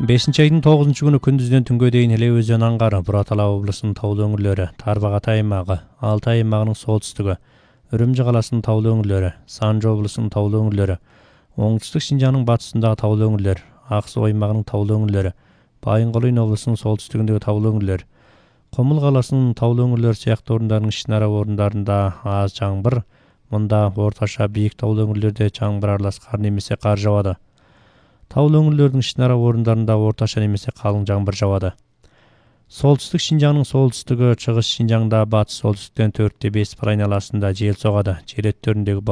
5-айдын 9 күнү күндүздөн түнгө дейин эле өзөн аңгары, Буратала облусунун таулуу өңүрлөрү, Тарбагат аймагы, Алтай аймагынын солтүстүгү, Үрүмчү каласынын таулуу өңүрлөрү, Санжы облусунун таулуу өңүрлөрү, оңтүстүк Шинжаңдын батышындагы таулуу өңүрлөр, Ак Суу аймагынын таулуу өңүрлөрү, Байынгол облусунун солтүстүгүндөгү таулуу өңүрлөр, Комул каласынын таулуу өңүрлөрү сыяктуу орундардын ишинара орундарында аз жаңбыр, мында орточо бийик таулуу өңүрлөрдө жаңбыр аралас кар немесе кар жаады. Таулуу өңүрлөрдүн ишинара орундарында орточо немесе калың жаңбыр жаады. Солтүстүк Шинжаңдын солтүстүгү, Чыгыс Шинжаңда батыш солтүстүктөн 4-5 пыр айналасында жел согады. Жер өттөрүндөгү